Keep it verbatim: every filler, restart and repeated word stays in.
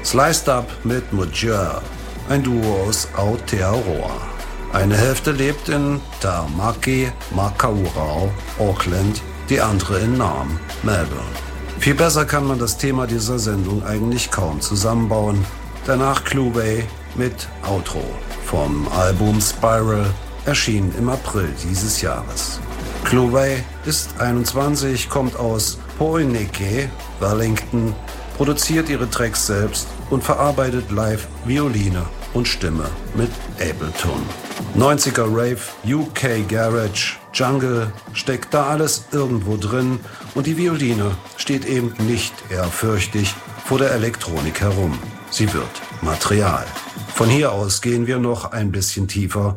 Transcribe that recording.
Sliced Up mit Mujur, ein Duo aus Aotearoa. Eine Hälfte lebt in Tamaki, Makaurau, Auckland, die andere in Naarm, Melbourne. Viel besser kann man das Thema dieser Sendung eigentlich kaum zusammenbauen. Danach Clueway mit Outro vom Album Spiral, erschienen im April dieses Jahres. Clueway ist einundzwanzig, kommt aus Poineke, Wellington, produziert ihre Tracks selbst und verarbeitet live Violine und Stimme mit Ableton. neunziger Rave, U K Garage, Jungle, steckt da alles irgendwo drin und die Violine steht eben nicht ehrfürchtig vor der Elektronik herum. Sie wird Material. Von hier aus gehen wir noch ein bisschen tiefer